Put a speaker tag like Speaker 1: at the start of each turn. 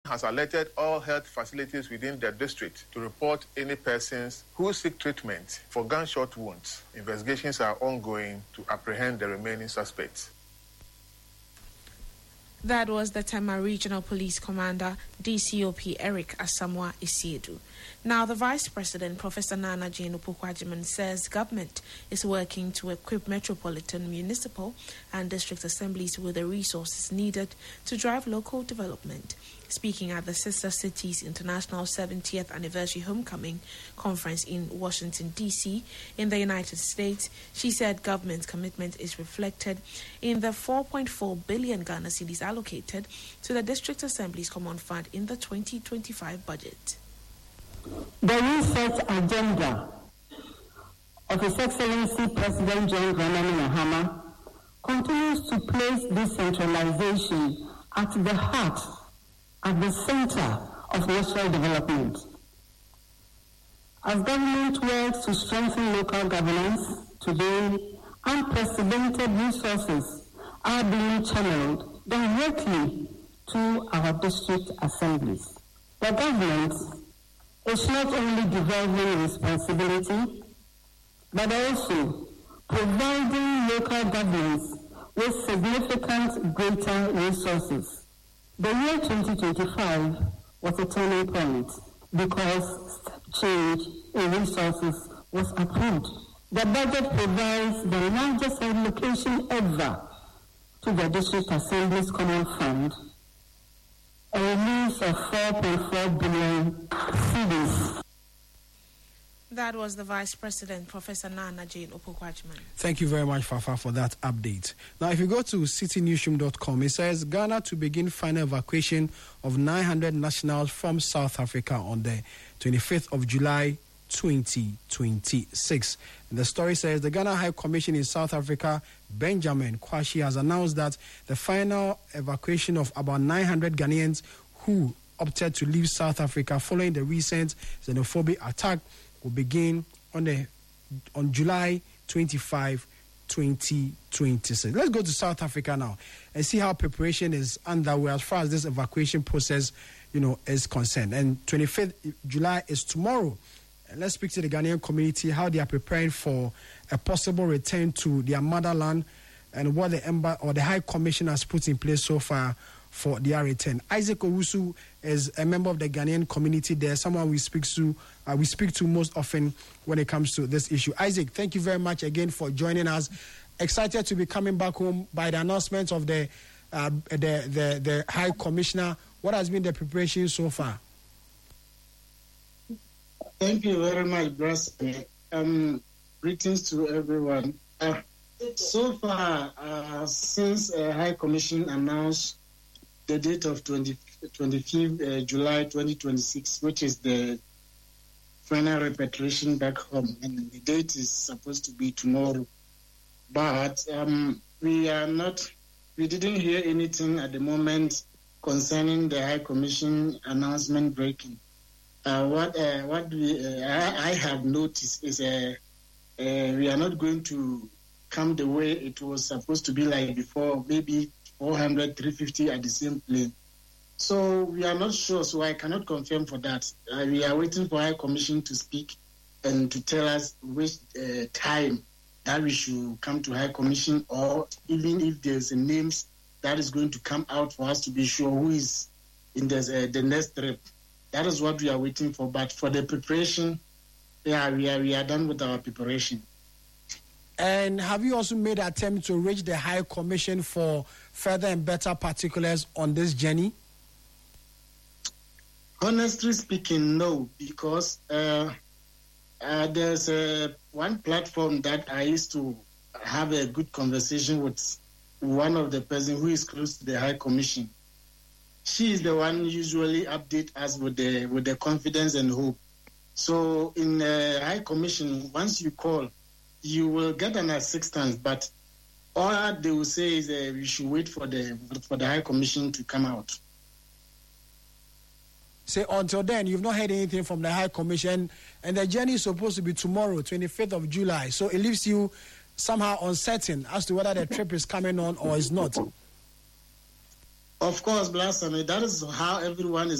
Speaker 1: has alerted all health facilities within the district to report any persons who seek treatment for gunshot wounds. Investigations are ongoing to apprehend the remaining suspects.
Speaker 2: That was the Tema Regional Police Commander, DCOP Eric Asamoah Isiedu. Now, the Vice President, Professor Nana Jane Opoku-Agyeman, says government is working to equip metropolitan, municipal and district assemblies with the resources needed to drive local development. Speaking at the Sister Cities International 70th Anniversary Homecoming Conference in Washington, D.C., in the United States, she said government's commitment is reflected in the 4.4 billion Ghana cedis allocated to the District Assembly's Common Fund in the 2025 budget.
Speaker 3: The research agenda of His Excellency President John Dramani Mahama continues to place decentralization at the heart, at the center of national development. As government works to strengthen local governance, today unprecedented resources are being channeled directly to our district assemblies. The government is not only devolving responsibility, but also providing local governments with significant greater resources. The year 2025 was a turning point because change in resources was approved. The budget provides the largest allocation ever to the District Assembly's Common Fund, a release of 4.4 billion cedis.
Speaker 2: That was the Vice President, Professor Nana Jane Opoku-Agyeman.
Speaker 4: Thank you very much, Fafa, for that update. Now, if you go to citynewsroom.com, it says Ghana to begin final evacuation of 900 nationals from South Africa on the 25th of July, 2026. And the story says the Ghana High Commission in South Africa, Benjamin Kwashi, has announced that the final evacuation of about 900 Ghanaians who opted to leave South Africa following the recent xenophobic attack will begin on July 25, 2026. Let's go to South Africa now and see how preparation is underway as far as this evacuation process, is concerned. And 25th July is tomorrow. And let's speak to the Ghanaian community, how they are preparing for a possible return to their motherland and what the High Commission has put in place so far for their return. Isaac Owusu is a member of the Ghanaian community there, someone we speak to most often when it comes to this issue. Isaac, thank you very much again for joining us. Excited to be coming back home by the announcement of the High Commissioner. What has been the preparation so far?
Speaker 5: Thank you very much, Bruce. Greetings to everyone. So far, since High Commission announced the date of 25th July 2026, which is the final repatriation back home, and the date is supposed to be tomorrow. But we didn't hear anything at the moment concerning the High Commission announcement breaking. What I have noticed is we are not going to come the way it was supposed to be like before, maybe 400, 350 at the same plane. So we are not sure, so I cannot confirm for that. We are waiting for High Commission to speak and to tell us which time that we should come to High Commission, or even if there's a names that is going to come out for us to be sure who is in the next trip. That is what we are waiting for. But for the preparation, we are done with our preparation.
Speaker 4: And have you also made an attempt to reach the High Commission for further and better particulars on this journey?
Speaker 5: Honestly speaking, no, because there's one platform that I used to have a good conversation with one of the person who is close to the High Commission. She is the one usually update us with the confidence and hope. So in the High Commission, once you call, you will get an assistance, but all they will say is we should wait for the High Commission to come out.
Speaker 4: Say until then, you've not heard anything from the High Commission, and the journey is supposed to be tomorrow, 25th of July. So it leaves you somehow uncertain as to whether the trip is coming on or is not.
Speaker 5: Of course, Blasphemy. That is how everyone is